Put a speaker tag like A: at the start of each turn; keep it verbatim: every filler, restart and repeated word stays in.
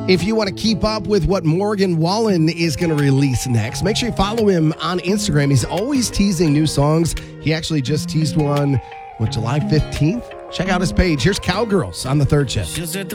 A: If you want to keep up with what Morgan Wallen is going to release next, make sure you follow him on Instagram. He's always teasing new songs. He actually just teased one, what, July fifteenth? Check out his page. Here's Cowgirls on the third shift.